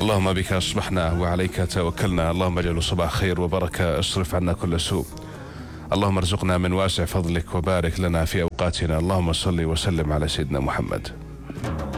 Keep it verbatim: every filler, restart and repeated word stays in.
اللهم بك أصبحنا وعليك توكلنا، اللهم اجعله صباح خير وبركة، اصرف عنا كل سوء. اللهم ارزقنا من واسع فضلك وبارك لنا في أوقاتنا. اللهم صل وسلم على سيدنا محمد.